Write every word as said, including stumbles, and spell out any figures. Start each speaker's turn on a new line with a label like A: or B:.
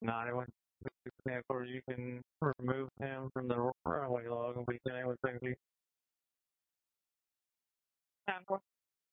A: No, I went. Yeah, of course, you can remove him from the runway log and we can with safety.